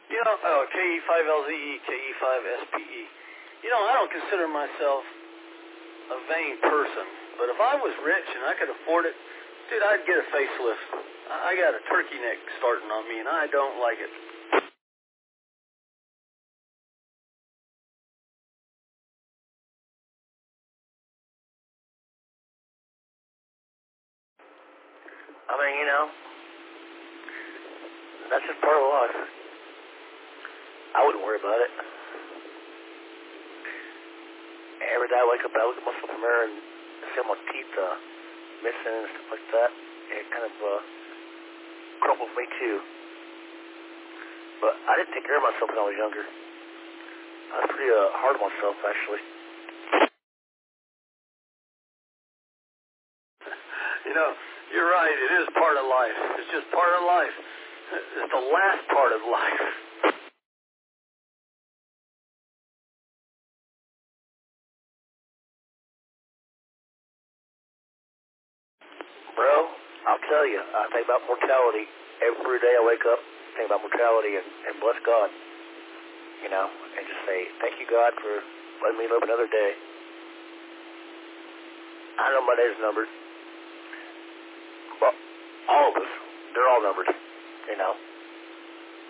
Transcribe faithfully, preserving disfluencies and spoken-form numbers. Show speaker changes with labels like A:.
A: You know, oh, K E five L Z E, K E five S P E. You know, I don't consider myself a vain person, but if I was rich and I could afford it, dude, I'd get a facelift. I got a turkey neck starting on me, and I don't like it.
B: I mean, you know, that's just part of life. I wouldn't worry about it. Every day I wake up, I look at myself in the mirror and see my teeth uh, missing and stuff like that. It kind of uh, crumbles me too. But I didn't take care of myself when I was younger. I was pretty uh, hard on myself, actually.
A: You know, you're right. It is part of life. It's just part of life. It's the last part of life.
B: Bro, I'll tell you, I think about mortality every day I wake up. I think about mortality and, and bless God, you know, and just say, thank you, God, for letting me live another day. I know my day's numbered, but all of us, they're all numbered, you know.